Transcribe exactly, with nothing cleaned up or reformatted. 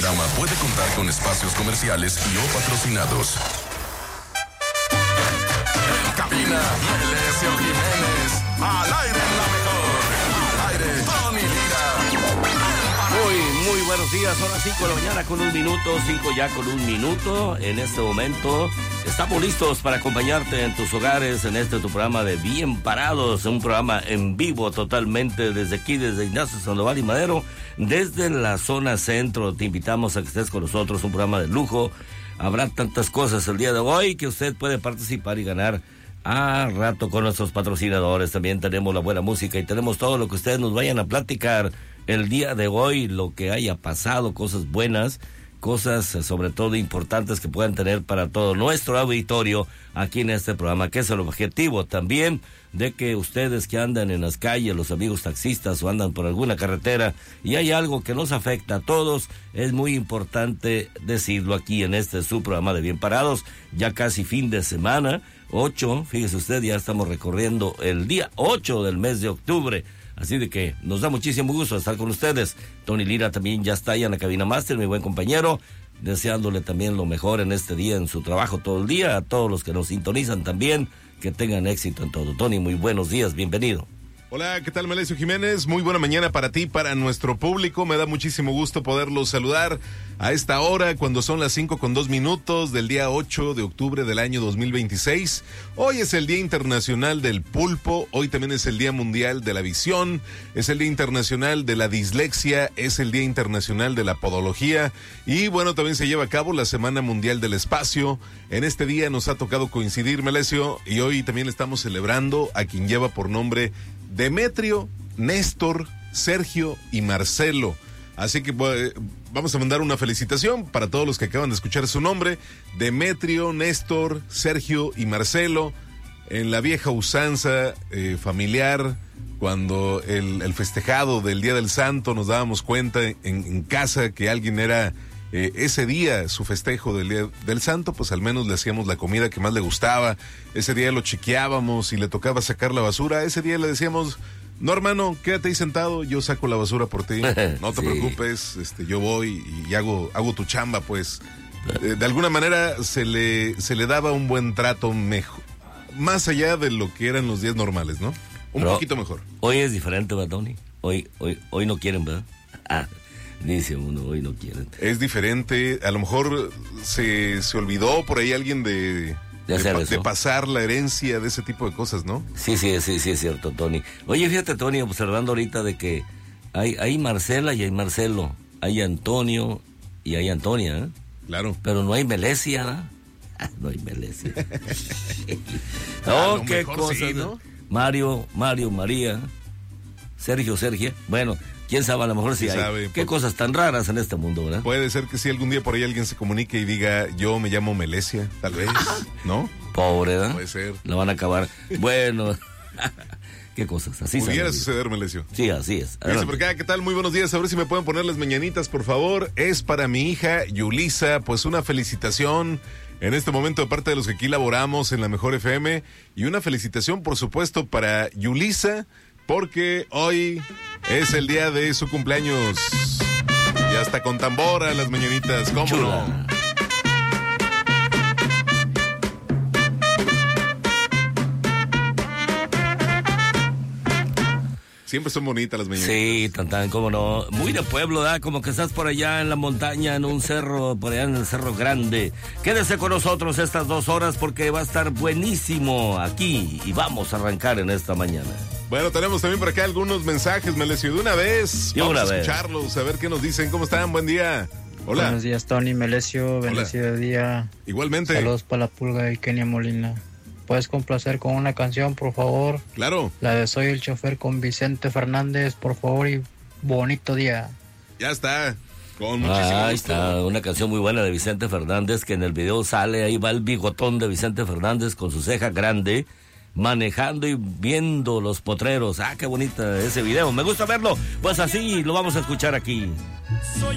programa puede contar con espacios comerciales y o patrocinados. En cabina, Melesio Jiménez. Al aire la mejor. Al aire, Tony Lira. Muy, muy buenos días. Son las cinco de la mañana con un minuto. cinco ya con un minuto. En este momento estamos listos para acompañarte en tus hogares en este tu programa de Bien Parados. Un programa en vivo totalmente desde aquí, desde Ignacio Sandoval y Madero. Desde la zona centro. Te invitamos a que estés con nosotros. Un programa de lujo. Habrá tantas cosas el día de hoy que usted puede participar y ganar a rato con nuestros patrocinadores. También tenemos la buena música y tenemos todo lo que ustedes nos vayan a platicar el día de hoy, lo que haya pasado, cosas buenas, cosas sobre todo importantes que puedan tener para todo nuestro auditorio aquí en este programa, que es el objetivo también de que ustedes que andan en las calles, los amigos taxistas o andan por alguna carretera y hay algo que nos afecta a todos, es muy importante decirlo aquí en este su programa de Bien Parados, ya casi fin de semana, ocho, fíjese usted, ya estamos recorriendo el día ocho del mes de octubre. Así de que nos da muchísimo gusto estar con ustedes. Tony Lira también ya está ahí en la cabina máster, mi buen compañero, deseándole también lo mejor en este día, en su trabajo todo el día, a todos los que nos sintonizan también, que tengan éxito en todo. Tony, muy buenos días, bienvenido. Hola, ¿qué tal, Melesio Jiménez? Muy buena mañana para ti, para nuestro público. Me da muchísimo gusto poderlos saludar a esta hora, cuando son las cinco con dos minutos del día ocho de octubre del año dos mil veintiséis. Hoy es el Día Internacional del Pulpo, hoy también es el Día Mundial de la Visión, es el Día Internacional de la Dislexia, es el Día Internacional de la Podología y, bueno, también se lleva a cabo la Semana Mundial del Espacio. En este día nos ha tocado coincidir, Melesio, y hoy también estamos celebrando a quien lleva por nombre Demetrio, Néstor, Sergio y Marcelo. Así que eh, vamos a mandar una felicitación para todos los que acaban de escuchar su nombre. Demetrio, Néstor, Sergio y Marcelo. En la vieja usanza eh, familiar, cuando el, el festejado del Día del Santo nos dábamos cuenta en, en casa que alguien era eh, ese día su festejo del Día del Santo, pues al menos le hacíamos la comida que más le gustaba. Ese día lo chequeábamos y le tocaba sacar la basura. Ese día le decíamos: no, hermano, quédate ahí sentado, yo saco la basura por ti, no te sí. preocupes, este, yo voy y hago, hago tu chamba, pues. De, de alguna manera se le, se le daba un buen trato mejor, más allá de lo que eran los días normales, ¿no? Un Pero poquito mejor. Hoy es diferente, ¿verdad, Tony? Hoy, hoy, hoy no quieren, ¿verdad? Ah, dice uno, hoy no quieren. Es diferente, a lo mejor se, se olvidó por ahí alguien de... De, de, de pasar la herencia de ese tipo de cosas, ¿no? Sí, sí, sí, sí, es cierto, Tony. Oye, fíjate, Tony, observando ahorita de que hay, hay Marcela y hay Marcelo, hay Antonio y hay Antonia, ¿eh? Claro. Pero no hay Melesia, ¿eh? No hay Melesia. Oh, qué cosa, sí, ¿no? Mario, Mario, María, Sergio, Sergio, bueno... Quién sabe, a lo mejor sí hay. Sabe, Qué por... cosas tan raras en este mundo, ¿verdad? Puede ser que si algún día por ahí alguien se comunique y diga, yo me llamo Melesia, tal vez, ¿no? Pobre, ¿verdad? Puede ser. La van a acabar. Bueno, qué cosas, así pudiera suceder, Melesio. Sí, así es. Dice por acá, ¿qué tal? Muy buenos días, a ver si me pueden poner las mañanitas, por favor. Es para mi hija, Yulisa, pues una felicitación en este momento de parte de los que aquí laboramos en la Mejor F M, y una felicitación, por supuesto, para Yulisa, porque hoy es el día de su cumpleaños. Ya está con tambora las mañanitas, ¿cómo Chula. no? Siempre son bonitas las mañanitas. Sí, tan tan, cómo no. Muy de pueblo, ¿verdad? Como que estás por allá en la montaña, en un cerro, por allá en el Cerro Grande. Quédese con nosotros estas dos horas porque va a estar buenísimo aquí y vamos a arrancar en esta mañana. Bueno, tenemos también por acá algunos mensajes, Melesio, de una vez. De Vamos una a vez. escucharlos, a ver qué nos dicen. ¿Cómo están? Buen día. Hola. Buenos días, Tony, Melesio, bendecido día. Igualmente. Saludos para la Pulga y Kenia Molina. ¿Puedes complacer con una canción, por favor? Claro. La de Soy el Chofer con Vicente Fernández, por favor, y bonito día. Ya está. Con muchísimo ah, ahí gusto. está, una canción muy buena de Vicente Fernández, que en el video sale, ahí va el bigotón de Vicente Fernández con su ceja grande, manejando y viendo los potreros. Ah, qué bonita ese video, me gusta verlo. Pues así lo vamos a escuchar aquí. Soy